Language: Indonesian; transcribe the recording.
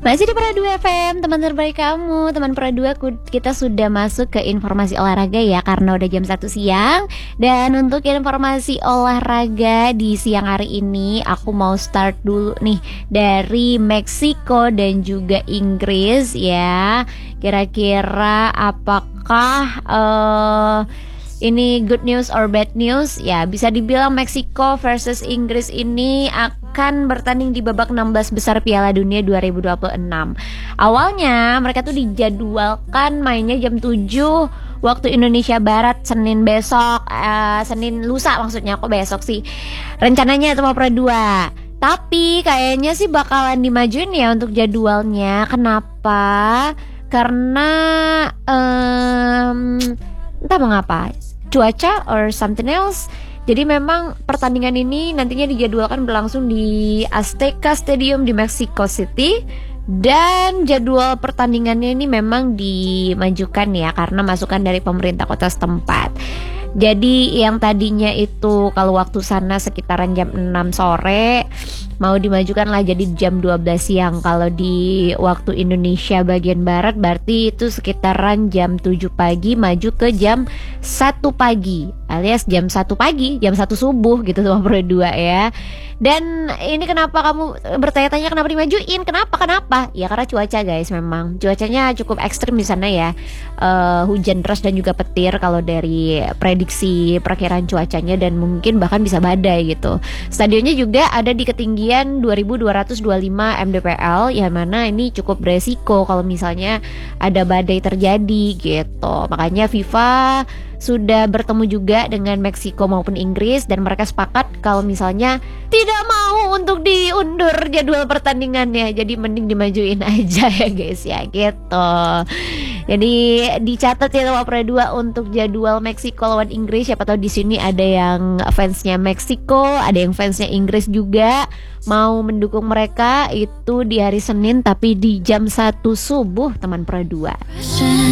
Masih di Pradu FM, teman terbaik kamu, teman Pradu. Kita sudah masuk ke informasi olahraga ya, karena udah jam 1 siang. Dan untuk informasi olahraga di siang hari ini, aku mau start dulu nih dari Meksiko dan juga Inggris ya. Kira-kira apakah ini good news or bad news? Ya, bisa dibilang Meksiko versus Inggris ini akan bertanding di babak 16 besar Piala Dunia 2026. Awalnya mereka tuh dijadwalkan mainnya jam 7 waktu Indonesia Barat Senin besok, Senin lusa maksudnya, kok besok sih. Rencananya itu mau Pro 2. Tapi kayaknya sih bakalan dimajuin ya untuk jadwalnya. Kenapa? Karena entah mengapa, cuaca or something else. Jadi memang pertandingan ini nantinya dijadwalkan berlangsung di Azteca Stadium di Mexico City. Dan jadwal pertandingannya ini memang dimajukan ya, karena masukan dari pemerintah kota setempat. Jadi yang tadinya itu kalau waktu sana sekitaran jam 6 sore mau dimajukan lah jadi jam 12 siang. Kalau di waktu Indonesia bagian barat berarti itu sekitaran jam 7 pagi maju ke jam 1 pagi, alias jam 1 pagi, jam 1 subuh gitu tuh Pro 2 ya. Dan ini kenapa kamu bertanya-tanya kenapa dimajuin? Kenapa? Ya karena cuaca guys, memang cuacanya cukup ekstrim di sana ya. Hujan deras dan juga petir kalau dari prediksi perkiraan cuacanya, dan mungkin bahkan bisa badai gitu. Stadionnya juga ada di ketinggian 2225 mdpl, yang mana ini cukup beresiko kalau misalnya ada badai terjadi gitu. Makanya FIFA sudah bertemu juga dengan Meksiko maupun Inggris, dan mereka sepakat kalau misalnya tidak mau untuk diundur jadwal pertandingannya, jadi mending dimajuin aja ya guys ya gitu. Jadi dicatat ya sama Pro 2 untuk jadwal Meksiko lawan Inggris. Siapa tahu di sini ada yang fansnya Meksiko, ada yang fansnya Inggris juga mau mendukung mereka. Itu di hari Senin tapi di jam 1 subuh teman Pro 2.